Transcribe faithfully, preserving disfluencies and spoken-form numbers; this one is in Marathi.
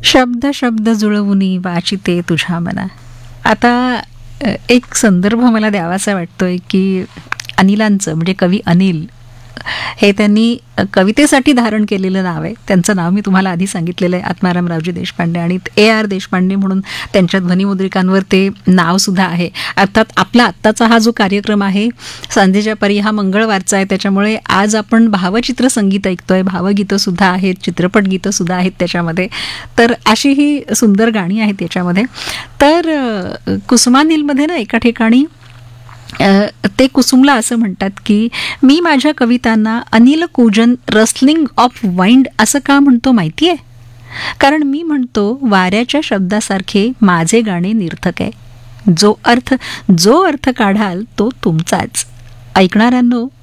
शब्द शब्द जुळवुनी वाचिते तुझ्या मना. आता अ, एक संदर्भ मला द्यावासा वाटतोय की अनिलांचं, म्हणजे कवी अनिल हे त्यांनी कवितेसाठी धारण केलेलं नाव आहे. त्यांचं नाव मी तुम्हाला आधी सांगितलेलं आहे, आत्मारामरावजी देशपांडे, आणि ए आर देशपांडे म्हणून त्यांच्या ध्वनिमुद्रिकांवर ते नावसुद्धा आहे. अर्थात आपला आत्ताचा हा जो कार्यक्रम आहे संध्याच्या परी हा मंगळवारचा आहे, त्याच्यामुळे आज आपण भावचित्र संगीत ऐकतोय, भावगीतंसुद्धा आहेत, चित्रपटगीतंसुद्धा आहेत त्याच्यामध्ये. तर अशी ही सुंदर गाणी आहेत याच्यामध्ये. तर अ, कुसुमानीलमध्ये ना एका ठिकाणी अ, ते कुसुमला असं म्हणतात की मी माझ्या कवितांना अनिल कूजन रस्लिंग ऑफ वाइंड असं का म्हणतो माहिती आहे? कारण मी म्हणतो वाऱ्याच्या शब्दासारखे माझे गाणे निर्थक आहे. जो अर्थ जो अर्थ काढाल तो तुमचाच. ऐकणाऱ्यांनो,